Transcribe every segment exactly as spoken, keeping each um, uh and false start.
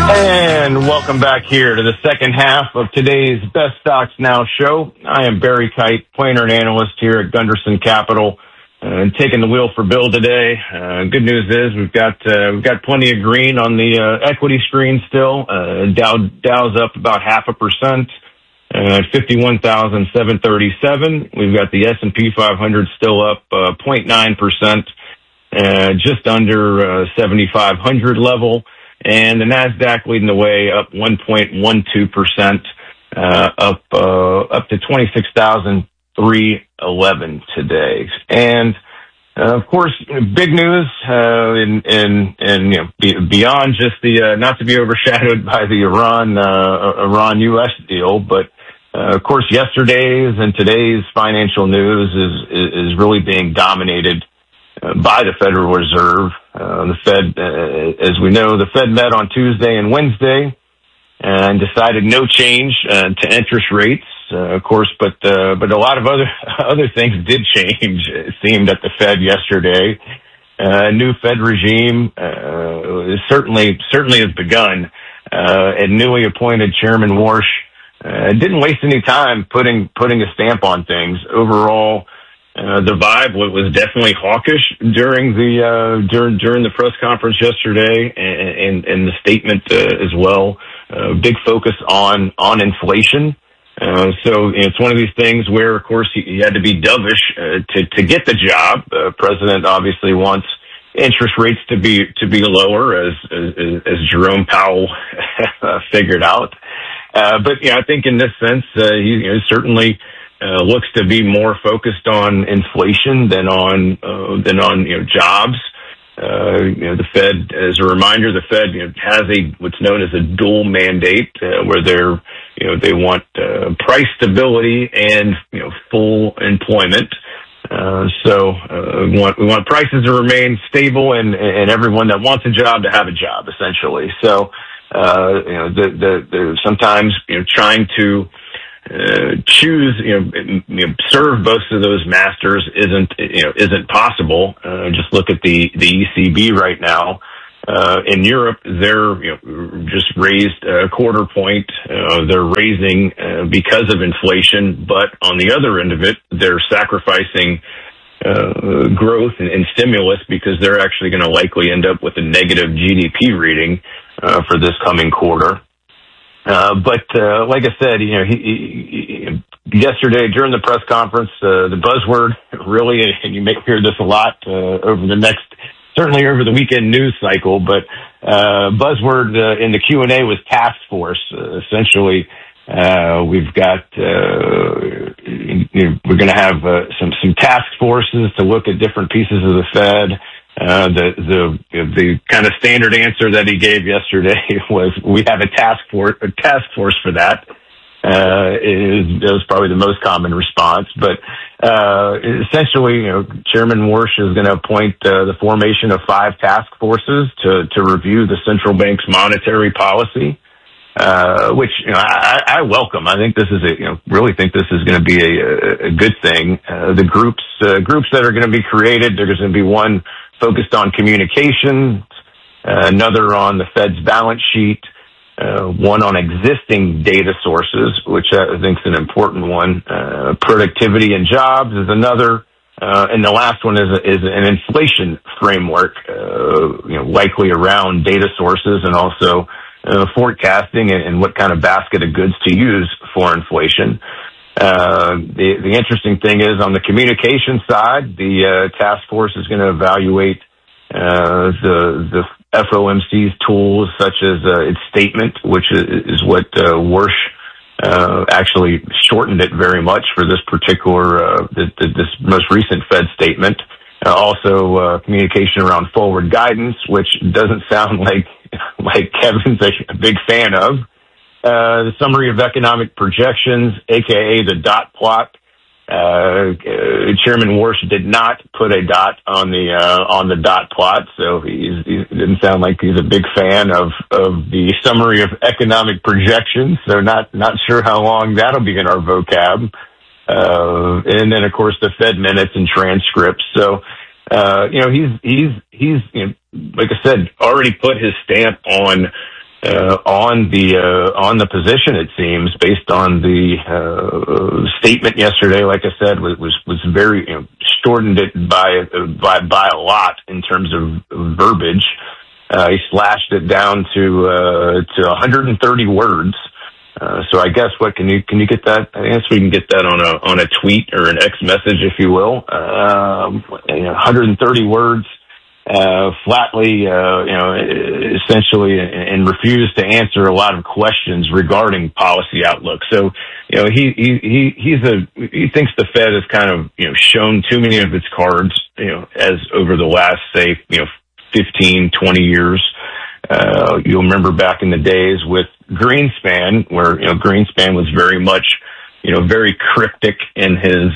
And welcome back here to the second half of today's Best Stocks Now show. I am Barry Kite, planner and analyst here at Gunderson Capital, uh, and taking the wheel for Bill today. Uh, good news is we've got uh, we've got plenty of green on the uh, equity screen still. Uh, Dow Dow's up about half a percent at uh, fifty-one thousand seven hundred thirty-seven. We've got the S and P five hundred still up uh, zero point nine percent, uh, just under uh, seventy-five hundred level. And the NASDAQ leading the way up one point one two percent, uh, up, uh, up to twenty-six thousand three hundred eleven today. And, uh, of course, big news, uh, in, in, in, you know, be, beyond just the, uh, not to be overshadowed by the Iran, uh, Iran U S deal, but, uh, of course, yesterday's and today's financial news is, is, is really being dominated uh, by the Federal Reserve. Uh, the Fed, uh, as we know, the Fed met on Tuesday and Wednesday and decided no change uh, to interest rates, uh, of course, but uh, but a lot of other other things did change, it seemed, at the Fed yesterday. A uh, new Fed regime uh, certainly certainly has begun, uh, and newly appointed Chairman Warsh uh, didn't waste any time putting putting a stamp on things. Overall, Uh, the vibe was definitely hawkish during the uh, during during the press conference yesterday, and, and, and the statement uh, as well. Uh, big focus on on inflation. Uh, so you know, it's one of these things where, of course, you, you had to be dovish uh, to to get the job. The uh, president obviously wants interest rates to be to be lower, as as, as Jerome Powell figured out. Uh, but yeah, I think in this sense, uh, he you know, certainly. Uh, looks to be more focused on inflation than on uh, than on you know jobs. Uh, you know the Fed, as a reminder, the Fed you know, has a what's known as a dual mandate, uh, where they're you know they want uh, price stability and you know full employment. Uh, so uh, we want we want prices to remain stable and and everyone that wants a job to have a job, essentially. So uh, you know the the, the sometimes you know trying to Uh, choose, you know, you know, serve both of those masters isn't, you know, isn't possible. Uh, just look at the, the E C B right now. Uh, in Europe, they're, you know, just raised a quarter point. Uh, they're raising, uh, because of inflation, but on the other end of it, they're sacrificing, uh, growth and, and stimulus because they're actually going to likely end up with a negative G D P reading, uh, for this coming quarter. Uh, but, uh, like I said, you know, he, he, he, yesterday during the press conference, uh, the buzzword really, and you may hear this a lot, uh, over the next, certainly over the weekend news cycle, but, uh, buzzword, uh, in the Q and A was task force. Uh, essentially, uh, we've got, uh, you know, we're going to have, uh, some, some task forces to look at different pieces of the Fed. Uh, the, the, the kind of standard answer that he gave yesterday was, we have a task force, a task force for that. Uh, is, that was probably the most common response, but, uh, essentially, you know, Chairman Warsh is going to appoint, uh, the formation of five task forces to, to review the central bank's monetary policy. Uh, which, you know, I, I welcome. I think this is a, you know, really think this is going to be a, a good thing. Uh, the groups, uh, groups that are going to be created, there's going to be one focused on communications, uh, another on the Fed's balance sheet, uh, one on existing data sources, which I think is an important one. Uh, productivity and jobs is another. Uh, and the last one is, a, is an inflation framework, uh, you know, likely around data sources and also Uh, forecasting and, and what kind of basket of goods to use for inflation. Uh, the, the interesting thing is on the communication side, the uh, task force is going to evaluate uh, the the F O M C's tools such as uh, its statement, which is, is what uh, Warsh uh, actually shortened it very much for this particular uh, this, this most recent Fed statement. Uh, also, uh, communication around forward guidance, which doesn't sound like like Kevin's a, a big fan of. Uh, the summary of economic projections, aka the dot plot. Uh, uh, Chairman Warsh did not put a dot on the uh, on the dot plot, so he's, he didn't sound like he's a big fan of of the summary of economic projections. So not not sure how long that'll be in our vocab. Uh, and then, of course, the Fed minutes and transcripts. So, uh, you know, he's, he's, he's, you know, like I said, already put his stamp on, uh, on the uh, on the position. It seems, based on the uh, statement yesterday, like I said, was was, was very, you know, shortened it by by by a lot in terms of verbiage. Uh, he slashed it down to uh, to one hundred thirty words. Uh, so I guess what can you can you get that? I guess we can get that on a on a tweet or an X message, if you will. Um, you know, one hundred thirty words, uh, flatly, uh, you know, essentially, and, and refused to answer a lot of questions regarding policy outlook. So, you know, he he he he's a he thinks the Fed has kind of, you know, shown too many of its cards, you know, as over the last, say, you know, fifteen, twenty years. Uh, you'll remember back in the days with Greenspan, where, you know, Greenspan was very much, you know, very cryptic in his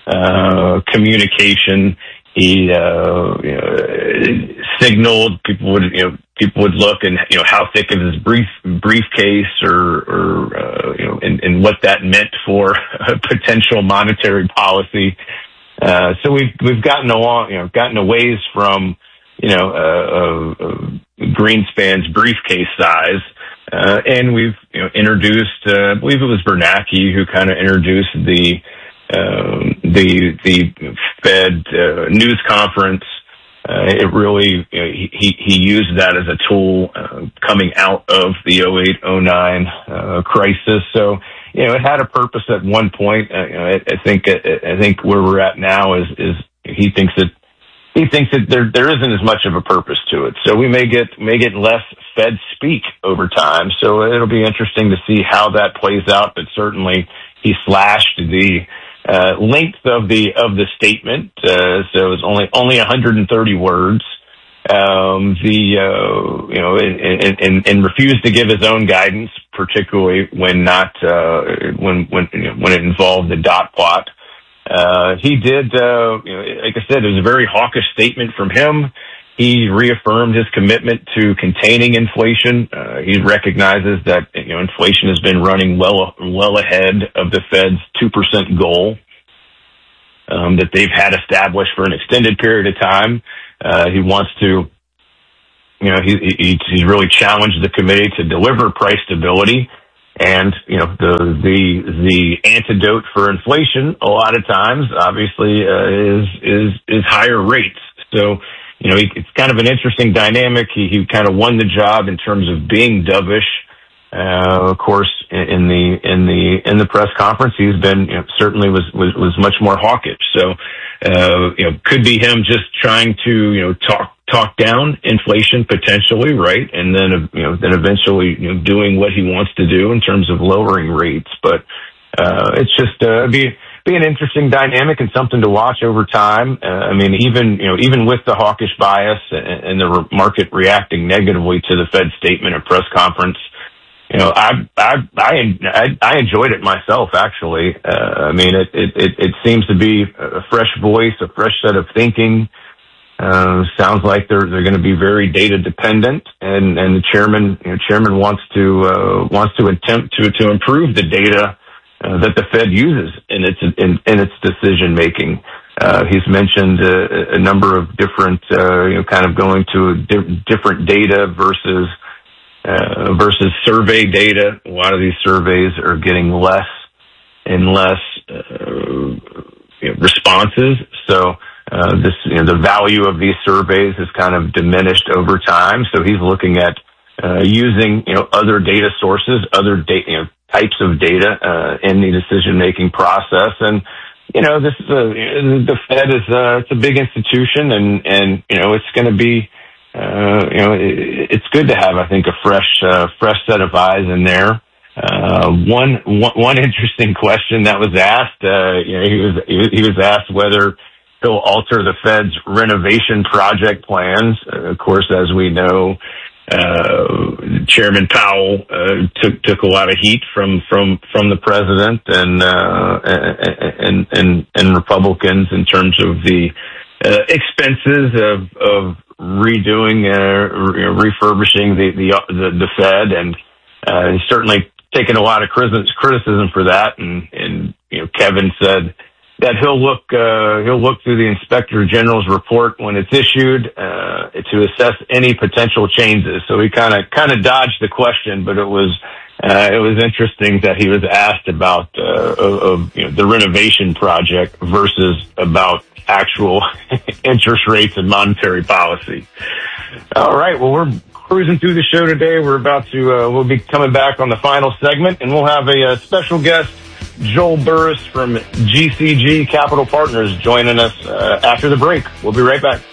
uh, communication. He uh, you know, signaled people would, you know, people would look and, you know, how thick is his brief briefcase, or, or uh, you know, and, and what that meant for potential monetary policy. Uh, so we've we've gotten along, you know, gotten a ways from, you know, uh, uh, Greenspan's briefcase size. Uh, and we've, you know, introduced, uh, I believe it was Bernanke who kind of introduced the, um, the, the Fed, uh, news conference. Uh, it really, you know, he, he used that as a tool, uh, coming out of the oh eight oh nine, uh, crisis. So, you know, it had a purpose at one point. Uh, you know, I, I think, I think where we're at now is, is he thinks that, He thinks that there there isn't as much of a purpose to it, so we may get may get less Fed speak over time. So it'll be interesting to see how that plays out. But certainly, he slashed the uh, length of the of the statement, uh, so it was only only one hundred thirty words. Um, the uh, you know, and, and, and refused to give his own guidance, particularly when not uh, when when you know, when it involved the dot plot. Uh, he did, uh, you know, like I said, it was a very hawkish statement from him. He reaffirmed his commitment to containing inflation. Uh, he recognizes that, you know, inflation has been running well, well ahead of the Fed's two percent goal, um, that they've had established for an extended period of time. Uh, he wants to, you know, he, he, he's really challenged the committee to deliver price stability. And, you know, the, the, the antidote for inflation a lot of times, obviously, uh, is, is, is higher rates. So, you know, he, it's kind of an interesting dynamic. He, he kind of won the job in terms of being dovish. Uh, of course, in, in the, in the, in the press conference, he's been, you know, certainly was, was, was much more hawkish. So, uh, you know, could be him just trying to, you know, talk, talk down inflation potentially, right? And then, you know, then eventually, you know, doing what he wants to do in terms of lowering rates. But, uh, it's just, uh, be, be an interesting dynamic and something to watch over time. Uh, I mean, even, you know, even with the hawkish bias and, and the market reacting negatively to the Fed statement or press conference, you know, I, I, I, I enjoyed it myself, actually. Uh, I mean, it, it, it, it seems to be a fresh voice, a fresh set of thinking. Uh, sounds like they're, they're going to be very data dependent, and, and the chairman, you know, chairman wants to, uh, wants to attempt to, to improve the data, uh, that the Fed uses in its, in, in its decision making. Uh, he's mentioned a, a number of different, uh, you know, kind of going to di- different data versus, uh, versus survey data. A lot of these surveys are getting less and less, uh, you know, responses. So, Uh, this, you know, the value of these surveys has kind of diminished over time. So he's looking at, uh, using, you know, other data sources, other data, you know, types of data, uh, in the decision-making process. And, you know, this is a, the Fed is, uh, it's a big institution, and, and, you know, it's going to be, uh, you know, it, it's good to have, I think, a fresh, uh, fresh set of eyes in there. Uh, one, one, one interesting question that was asked, uh, you know, he was, he was asked whether he'll alter the Fed's renovation project plans. Uh, of course, as we know, uh, Chairman Powell uh, took took a lot of heat from from from the president and uh, and and and Republicans in terms of the uh, expenses of of redoing, uh, you know, refurbishing the the the, the Fed, and uh, he's certainly taken a lot of criticism for that. And and you know, Kevin said, that he'll look uh, he'll look through the Inspector General's report when it's issued uh, to assess any potential changes. So he kind of kind of dodged the question, but it was uh, it was interesting that he was asked about uh, of, of you know, the renovation project versus about actual interest rates and monetary policy. All right, well, we're cruising through the show today. We're about to uh, we'll be coming back on the final segment, and we'll have a, a special guest, Joel Burris from G C G Capital Partners, joining us uh, after the break. We'll be right back.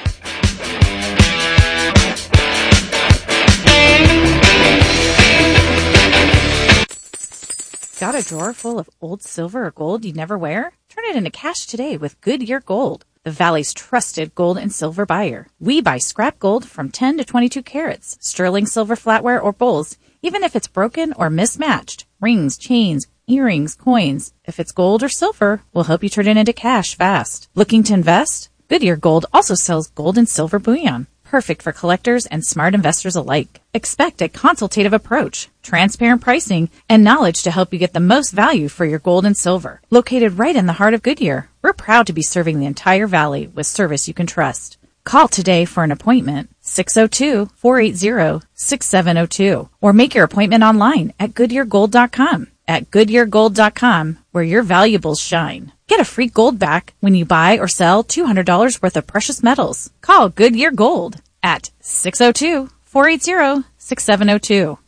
Got a drawer full of old silver or gold you never wear? Turn it into cash today with Goodyear Gold, the Valley's trusted gold and silver buyer. We buy scrap gold from ten to twenty-two carats, sterling silver flatware or bowls, even if it's broken or mismatched. Rings, chains, earrings, coins. If it's gold or silver, we'll help you turn it into cash fast. Looking to invest? Goodyear Gold also sells gold and silver bullion. Perfect for collectors and smart investors alike. Expect a consultative approach, transparent pricing, and knowledge to help you get the most value for your gold and silver. Located right in the heart of Goodyear, we're proud to be serving the entire valley with service you can trust. Call today for an appointment, six oh two, four eight zero, six seven oh two, or make your appointment online at goodyear gold dot com. At goodyear gold dot com, where your valuables shine. Get a free gold back when you buy or sell two hundred dollars worth of precious metals. Call Goodyear Gold at six oh two, four eight zero, six seven oh two.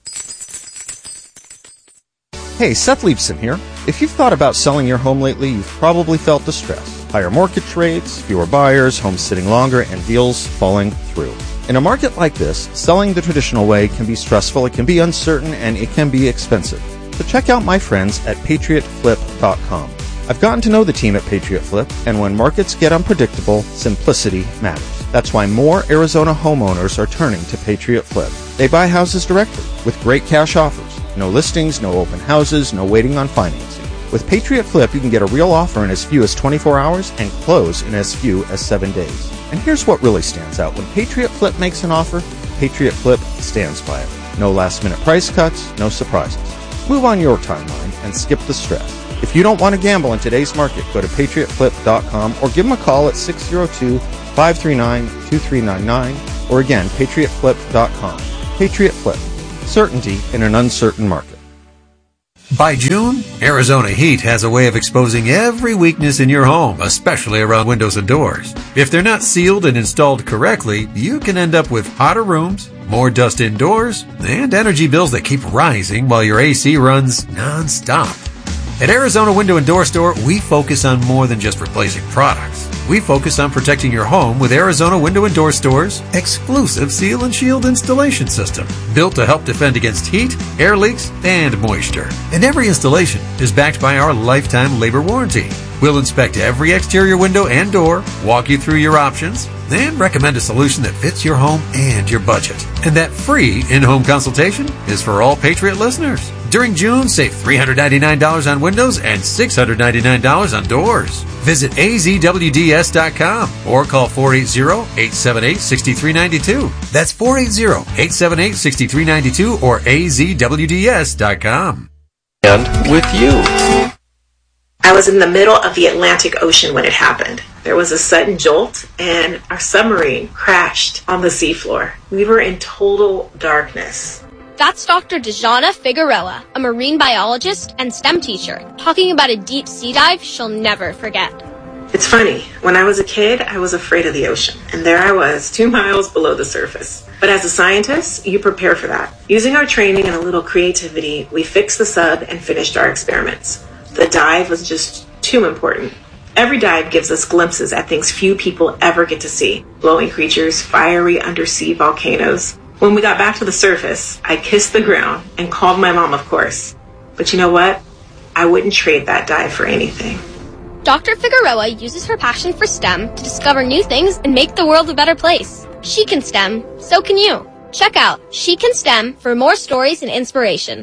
Hey, Seth Leibson here. If you've thought about selling your home lately, you've probably felt the stress. Higher mortgage rates, fewer buyers, homes sitting longer, and deals falling through. In a market like this, selling the traditional way can be stressful, it can be uncertain, and it can be expensive. So check out my friends at patriot flip dot com. I've gotten to know the team at Patriot Flip, and when markets get unpredictable, simplicity matters. That's why more Arizona homeowners are turning to Patriot Flip. They buy houses directly with great cash offers. No listings, no open houses, no waiting on financing. With Patriot Flip, you can get a real offer in as few as twenty-four hours and close in as few as seven days. And here's what really stands out. When Patriot Flip makes an offer, Patriot Flip stands by it. No last-minute price cuts, no surprises. Move on your timeline and skip the stress. If you don't want to gamble in today's market, go to patriot flip dot com or give them a call at six oh two, five three nine, two three nine nine or again, patriot flip dot com. Patriot Flip. Certainty in an uncertain market. By June, Arizona Heat has a way of exposing every weakness in your home, especially around windows and doors. If they're not sealed and installed correctly, you can end up with hotter rooms, more dust indoors, and energy bills that keep rising while your A C runs non-stop. At Arizona Window and Door Store, we focus on more than just replacing products. We focus on protecting your home with Arizona Window and Door Store's exclusive Seal and Shield installation system, built to help defend against heat, air leaks, and moisture. And every installation is backed by our lifetime labor warranty. We'll inspect every exterior window and door, walk you through your options, and recommend a solution that fits your home and your budget. And that free in-home consultation is for all Patriot listeners. During June, save three hundred ninety-nine dollars on windows and six hundred ninety-nine dollars on doors. Visit A Z W D S dot com or call four eight zero, eight seven eight, six three nine two. That's four eight zero, eight seven eight, six three nine two or A Z W D S dot com. And with you. I was in the middle of the Atlantic Ocean when it happened. There was a sudden jolt and our submarine crashed on the seafloor. We were in total darkness. That's Doctor Dejana Figueroa, a marine biologist and STEM teacher, talking about a deep sea dive she'll never forget. It's funny, when I was a kid, I was afraid of the ocean, and there I was, two miles below the surface. But as a scientist, you prepare for that. Using our training and a little creativity, we fixed the sub and finished our experiments. The dive was just too important. Every dive gives us glimpses at things few people ever get to see. Glowing creatures, fiery undersea volcanoes. When we got back to the surface, I kissed the ground and called my mom, of course. But you know what? I wouldn't trade that dive for anything. Doctor Figueroa uses her passion for STEM to discover new things and make the world a better place. She can STEM, so can you. Check out She Can STEM for more stories and inspiration.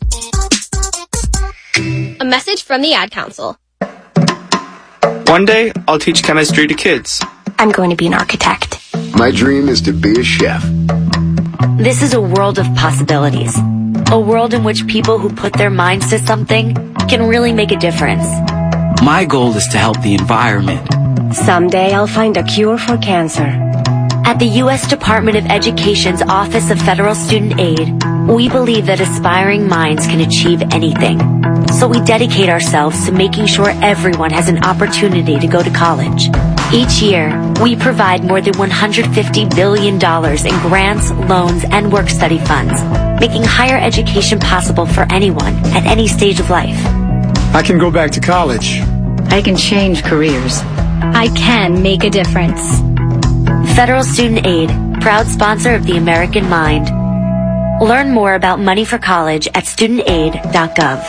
A message from the Ad Council. One day, I'll teach chemistry to kids. I'm going to be an architect. My dream is to be a chef. This is a world of possibilities. A world in which people who put their minds to something can really make a difference. My goal is to help the environment. Someday I'll find a cure for cancer. At the U S Department of Education's Office of Federal Student Aid, we believe that aspiring minds can achieve anything. So we dedicate ourselves to making sure everyone has an opportunity to go to college. Each year, we provide more than one hundred fifty billion dollars in grants, loans, and work-study funds, making higher education possible for anyone at any stage of life. I can go back to college. I can change careers. I can make a difference. Federal Student Aid, proud sponsor of the American Mind. Learn more about money for college at student aid dot gov.